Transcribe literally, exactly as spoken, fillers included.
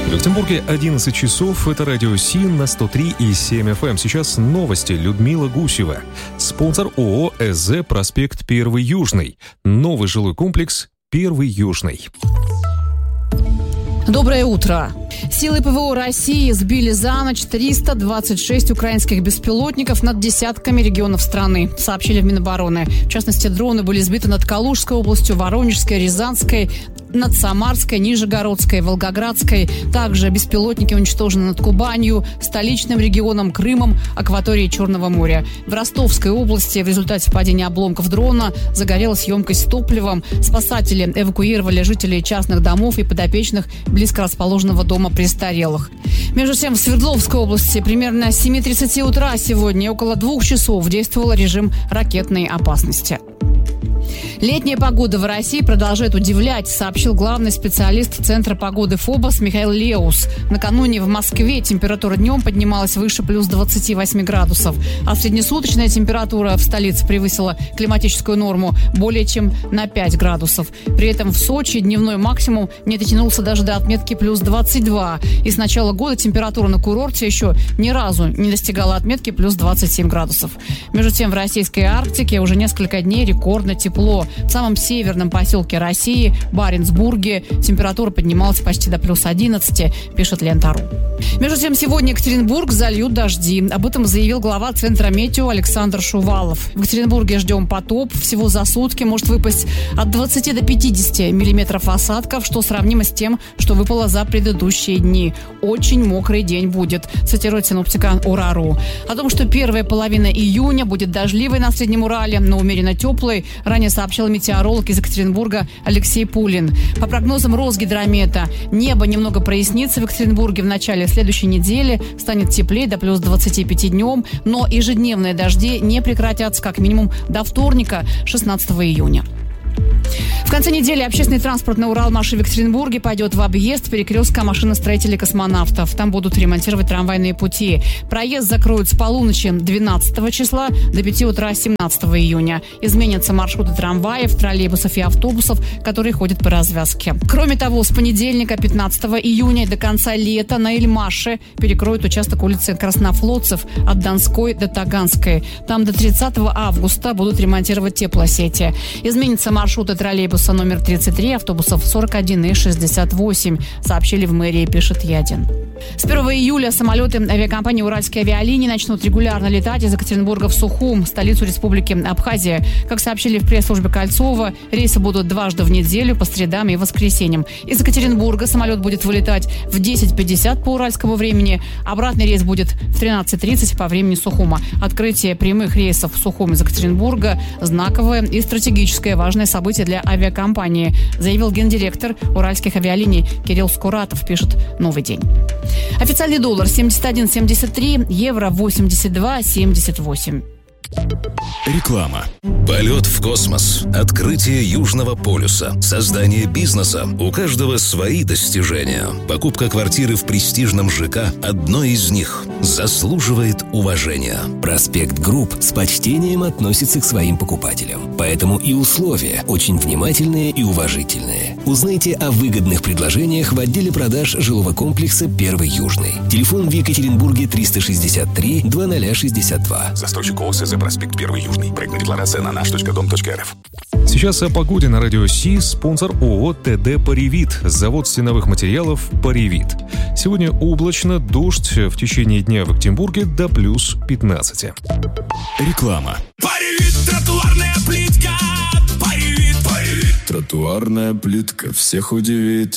В Екатеринбурге одиннадцать часов. Это радио СИН на сто три и семь эф эм. Сейчас новости. Людмила Гусева. Спонсор ООО ЭЗ «Проспект Первый Южный». Новый жилой комплекс «Первый Южный». Доброе утро. Силы ПВО России сбили за ночь триста двадцать шесть украинских беспилотников над десятками регионов страны, сообщили в Минобороны. В частности, дроны были сбиты над Калужской областью, Воронежской, Рязанской, над Самарской, Нижегородской, Волгоградской. Также беспилотники уничтожены над Кубанью, столичным регионом, Крымом, акваторией Черного моря. В Ростовской области в результате падения обломков дрона загорелась емкость с топливом. Спасатели эвакуировали жителей частных домов и подопечных близко расположенного дома престарелых. Между тем, в Свердловской области примерно с семи тридцати утра сегодня около двух часов действовал режим ракетной опасности. Летняя погода в России продолжает удивлять, сообщил главный специалист Центра погоды ФОБОС Михаил Леус. Накануне в Москве температура днем поднималась выше плюс двадцати восьми градусов, а среднесуточная температура в столице превысила климатическую норму более чем на пять градусов. При этом в Сочи дневной максимум не дотянулся даже до отметки плюс двадцать два. И с начала года температура на курорте еще ни разу не достигала отметки плюс двадцать семь градусов. Между тем, в российской Арктике уже несколько дней рекордно тепло. В самом северном поселке России, Баренцбурге, температура поднималась почти до плюс одиннадцати, пишет Лента.ру. Между тем, сегодня Екатеринбург зальют дожди. Об этом заявил глава Центра метео Александр Шувалов. В Екатеринбурге ждем потоп. Всего за сутки может выпасть от двадцати до пятидесяти миллиметров осадков, что сравнимо с тем, что выпало за предыдущие дни. Очень мокрый день будет, цитирует синоптика ОРА.ру. О том, что первая половина июня будет дождливой на Среднем Урале, но умеренно теплой, ранее сообщил метеоролог из Екатеринбурга Алексей Пулин. По прогнозам Росгидромета, небо немного прояснится в Екатеринбурге в начале следующей недели, станет теплее до плюс двадцати пяти днем, но ежедневные дожди не прекратятся как минимум до вторника, шестнадцатого июня. В конце недели общественный транспорт на Уралмаше в Екатеринбурге пойдет в объезд перекрестка машиностроителей космонавтов. Там будут ремонтировать трамвайные пути. Проезд закроют с полуночи двенадцатого числа до пяти утра семнадцатого июня. Изменятся маршруты трамваев, троллейбусов и автобусов, которые ходят по развязке. Кроме того, с понедельника пятнадцатого июня до конца лета на Эльмаше перекроют участок улицы Краснофлотцев от Донской до Таганской. Там до тридцатого августа будут ремонтировать теплосети. Изменится маршруты троллейбуса номер тридцать три, автобусов сорок один и шестьдесят восемь, сообщили в мэрии, пишет Ядин. С первого июля самолеты авиакомпании «Уральские авиалинии» начнут регулярно летать из Екатеринбурга в Сухум, столицу Республики Абхазия. Как сообщили в пресс-службе Кольцова, рейсы будут дважды в неделю, по средам и воскресеньям. Из Екатеринбурга самолет будет вылетать в десять пятьдесят по уральскому времени. Обратный рейс будет в тринадцать тридцать по времени Сухума. Открытие прямых рейсов в Сухум из Екатеринбурга – знаковое и стратегическое важное событие для авиакомпании, заявил гендиректор «Уральских авиалиний» Кирилл Скуратов, пишет «Новый день». Официальный доллар семьдесят один семьдесят три, евро восемьдесят два семьдесят восемь. Реклама. Полет в космос, открытие Южного полюса, создание бизнеса. У каждого свои достижения. Покупка квартиры в престижном ЖК – одно из них. Заслуживает уважения. Проспект Групп с почтением относится к своим покупателям. Поэтому и условия очень внимательные и уважительные. Узнайте о выгодных предложениях в отделе продаж жилого комплекса «Первый Южный». Телефон в Екатеринбурге триста шестьдесят три двадцать шестьдесят два. Застройщик ОСЗ «Проспект Первый Южный». Проектная декларация на наш точка дом точка эр эф. Сейчас о погоде на радио СИ. Спонсор ООО ТД «Паривит». Завод стеновых материалов «Паривит». Сегодня облачно, дождь в течение дня в Екатеринбурге до плюс пятнадцати. Реклама. Паривит, тротуарная плитка. Паривит, Паривит. Тротуарная плитка всех удивит.